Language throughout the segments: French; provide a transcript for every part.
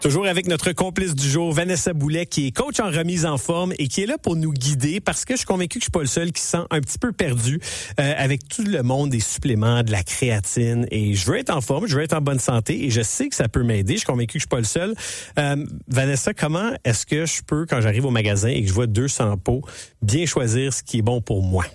Toujours avec notre complice du jour, Vanessa Boulet, qui est coach en remise en forme et qui est là pour nous guider parce que je suis convaincu que je suis pas le seul qui se sent un petit peu perdu avec tout le monde des suppléments, de la créatine. Et je veux être en forme, je veux être en bonne santé et je sais que ça peut m'aider. Je suis convaincu que je suis pas le seul. Vanessa, comment est-ce que je peux, quand j'arrive au magasin et que je vois 200 pots, bien choisir ce qui est bon pour moi?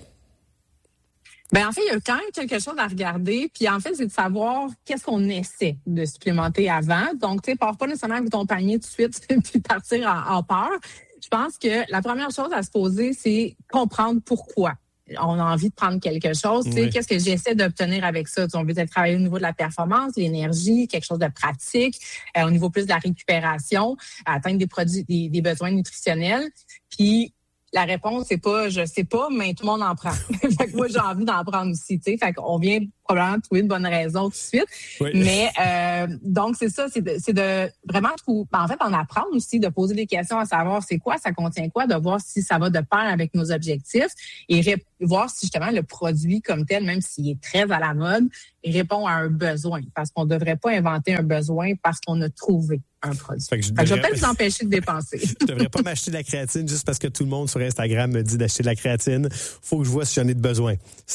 Ben en fait, il y a quand même quelque chose à regarder. Puis en fait, c'est de savoir qu'est-ce qu'on essaie de supplémenter avant. Donc, tu sais, pars pas nécessairement avec ton panier tout de suite puis partir en peur. Je pense que la première chose à se poser, c'est comprendre pourquoi on a envie de prendre quelque chose. Tu sais, qu'est-ce que j'essaie d'obtenir avec ça? Tu sais, on veut peut-être travailler au niveau de la performance, l'énergie, quelque chose de pratique, au niveau plus de la récupération, atteindre des produits, des besoins nutritionnels. Puis la réponse, c'est pas je sais pas, mais tout le monde en prend. Fait que moi, j'ai envie d'en prendre aussi, tu sais. Fait qu'on vient probablement trouver une bonne raison tout de suite. Oui. Mais donc, c'est ça, c'est de vraiment en fait, en apprendre aussi, de poser des questions à savoir c'est quoi, ça contient quoi, de voir si ça va de pair avec nos objectifs et voir si justement le produit comme tel, même s'il est très à la mode, répond à un besoin. Parce qu'on ne devrait pas inventer un besoin parce qu'on a trouvé un produit. Fait que je vais peut-être vous empêcher de dépenser. Je devrais pas m'acheter de la créatine juste parce que tout le monde sur Instagram me dit d'acheter de la créatine. Faut que je vois si j'en ai de besoin.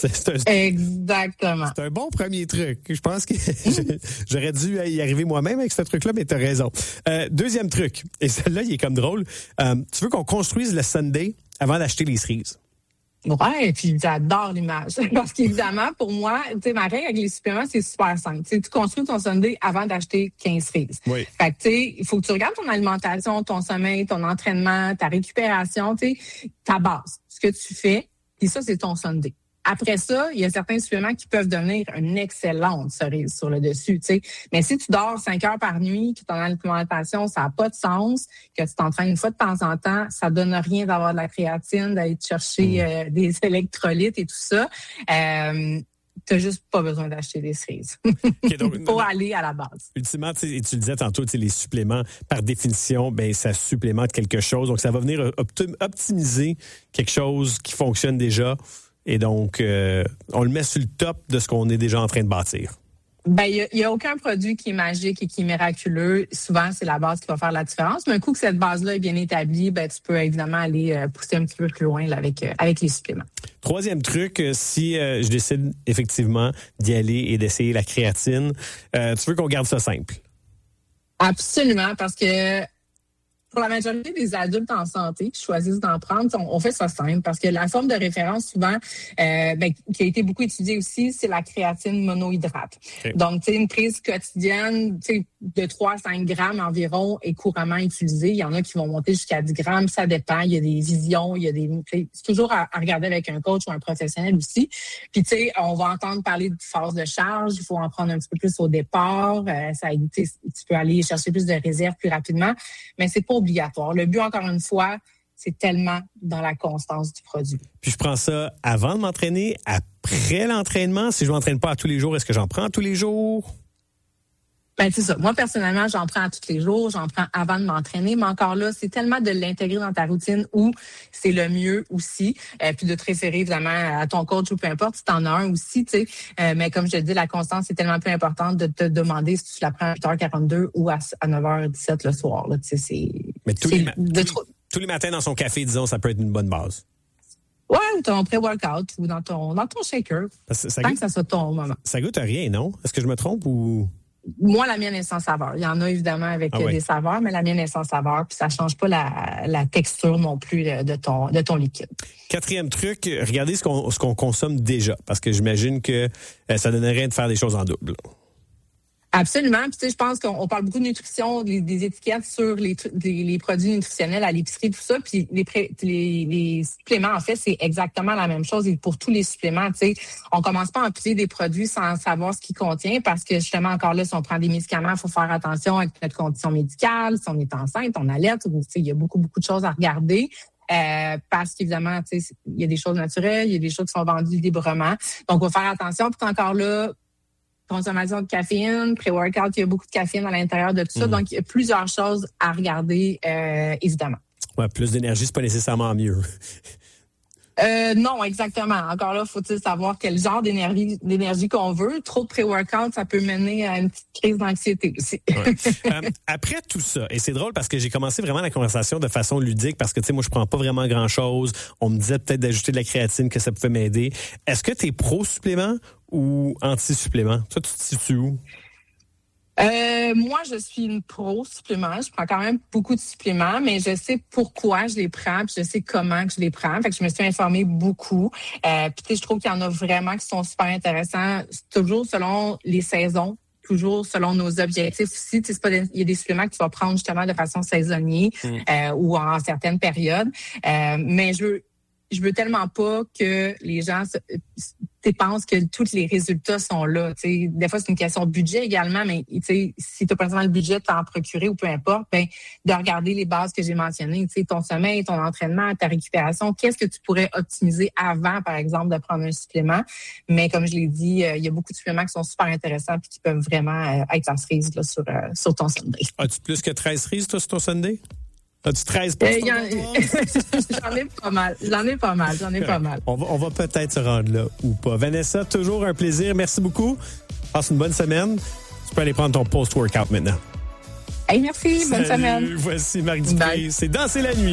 Exactement. C'est un bon premier truc. Je pense que j'aurais dû y arriver moi-même avec ce truc-là, mais t'as raison. Deuxième truc, et celle-là, il est comme drôle. Tu veux qu'on construise le sundae avant d'acheter les cerises? Ouais, puis j'adore l'image. Parce qu'évidemment, pour moi, tu sais, ma règle avec les suppléments, c'est super simple. Tu sais, tu construis ton sundae avant d'acheter 15 cerises. Oui. Fait que, tu sais, il faut que tu regardes ton alimentation, ton sommeil, ton entraînement, ta récupération, tu sais, ta base, ce que tu fais. Puis ça, c'est ton sundae. Après ça, il y a certains suppléments qui peuvent devenir une excellente cerise sur le dessus, tu sais. Mais si tu dors 5 heures par nuit, que ton alimentation, ça n'a pas de sens, que tu t'entraînes une fois de temps en temps, ça donne rien d'avoir de la créatine, d'aller te chercher des électrolytes et tout ça. T'as juste pas besoin d'acheter des cerises. Okay, donc, pour aller à la base. Ultimement, tu le disais tantôt, les suppléments, par définition, ben ça supplémente quelque chose. Donc, ça va venir optimiser quelque chose qui fonctionne déjà. Et donc, on le met sur le top de ce qu'on est déjà en train de bâtir. Ben, il y a aucun produit qui est magique et qui est miraculeux. Souvent, c'est la base qui va faire la différence. Mais un coup que cette base-là est bien établie, ben, tu peux évidemment aller pousser un petit peu plus loin là, avec les suppléments. Troisième truc, si je décide effectivement d'y aller et d'essayer la créatine, tu veux qu'on garde ça simple? Absolument, parce que pour la majorité des adultes en santé qui choisissent d'en prendre, on fait ça simple parce que la forme de référence, souvent, qui a été beaucoup étudiée aussi, c'est la créatine monohydrate. Okay. Donc, tu sais, une prise quotidienne, tu sais, de 3 à 5 grammes environ est couramment utilisée. Il y en a qui vont monter jusqu'à 10 grammes, ça dépend. Il y a des visions, c'est toujours à regarder avec un coach ou un professionnel aussi. Puis, tu sais, on va entendre parler de phase de charge. Il faut en prendre un petit peu plus au départ. Tu peux aller chercher plus de réserves plus rapidement, mais c'est pas obligatoire. Le but, encore une fois, c'est tellement dans la constance du produit. Puis je prends ça avant de m'entraîner, après l'entraînement. Si je ne m'entraîne pas à tous les jours, est-ce que j'en prends à tous les jours? Ben c'est ça. Moi, personnellement, j'en prends à tous les jours. J'en prends avant de m'entraîner. Mais encore là, c'est tellement de l'intégrer dans ta routine où c'est le mieux aussi. Puis de te référer, évidemment, à ton coach ou peu importe si tu en as un aussi, tu sais. Mais comme je te dis, la constance, c'est tellement plus importante de te demander si tu la prends à 8h42 ou à 9h17 le soir. Là. Tu sais, mais tous les matins dans son café, disons, ça peut être une bonne base. Ouais, ou ton pré-workout ou dans ton shaker. Tant que ça soit ton moment. Ça goûte à rien, non? Est-ce que je me trompe ou... Moi, la mienne est sans saveur. Il y en a évidemment avec des saveurs, mais la mienne est sans saveur. Puis ça change pas la texture non plus de ton liquide. Quatrième truc, regardez ce qu'on consomme déjà. Parce que j'imagine que ça donnerait rien de faire des choses en double. Absolument. Puis tu sais, je pense qu'on parle beaucoup de nutrition, des étiquettes sur les produits nutritionnels à l'épicerie, tout ça. Puis les suppléments, en fait, c'est exactement la même chose. Et pour tous les suppléments, tu sais, on commence pas à empiler des produits sans savoir ce qu'ils contient, parce que justement, encore là, si on prend des médicaments, il faut faire attention avec notre condition médicale, si on est enceinte, on allait, tu sais, il y a beaucoup de choses à regarder. Parce qu'évidemment, tu sais, il y a des choses naturelles, il y a des choses qui sont vendues librement. Donc, on va faire attention. Puis encore là, consommation de caféine, pré-workout, il y a beaucoup de caféine à l'intérieur de tout ça. Donc, il y a plusieurs choses à regarder, évidemment. Ouais, plus d'énergie, c'est pas nécessairement mieux. Non, exactement. Encore là, faut-il savoir quel genre d'énergie qu'on veut. Trop de pré-workout, ça peut mener à une petite crise d'anxiété aussi. Ouais. Après tout ça, et c'est drôle parce que j'ai commencé vraiment la conversation de façon ludique parce que, tu sais, moi, je prends pas vraiment grand-chose. On me disait peut-être d'ajouter de la créatine, que ça pouvait m'aider. Est-ce que tu es pro-supplément ou anti-supplément? Toi, tu te situes où? Moi, je suis une pro supplément. Je prends quand même beaucoup de suppléments, mais je sais pourquoi je les prends, puis je sais comment que je les prends. Fait que je me suis informée beaucoup. Puis je trouve qu'il y en a vraiment qui sont super intéressants, toujours selon les saisons. Toujours selon nos objectifs aussi. C'est pas il y a des suppléments que tu vas prendre justement de façon saisonnière ou en certaines périodes. Mais je veux tellement pas que les gens pensent que tous les résultats sont là. T'sais. Des fois, c'est une question de budget également, mais si tu n'as pas nécessairement le budget de t'en procurer ou peu importe, ben, de regarder les bases que j'ai mentionnées, ton sommeil, ton entraînement, ta récupération, qu'est-ce que tu pourrais optimiser avant, par exemple, de prendre un supplément. Mais comme je l'ai dit, il y a beaucoup de suppléments qui sont super intéressants et qui peuvent vraiment être en cerise là, sur ton Sunday. As-tu plus que 13 cerises, toi, sur ton Sunday? As-tu 13 J'en ai pas mal. On va peut-être se rendre là ou pas. Vanessa, toujours un plaisir. Merci beaucoup. Passe une bonne semaine. Tu peux aller prendre ton post-workout maintenant. Hey, merci. Bonne semaine. Voici Marc Dupré. C'est Danser la nuit.